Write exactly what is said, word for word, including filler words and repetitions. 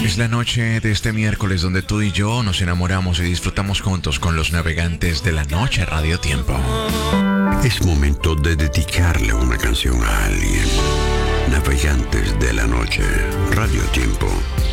Es la noche de este miércoles donde tú y yo nos enamoramos y disfrutamos juntos con los navegantes de la noche Radio Tiempo. Es momento de dedicarle una canción a alguien. Navegantes de la noche Radio Tiempo.